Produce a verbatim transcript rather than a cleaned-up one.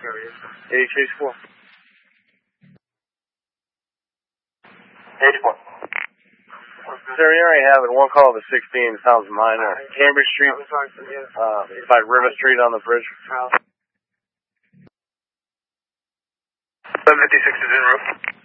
eighty-four. eighty-four. Sir, you're already having one call to sixteen, sounds minor. Cambridge Street, uh, by River Street on the bridge. seven fifty-six is en route.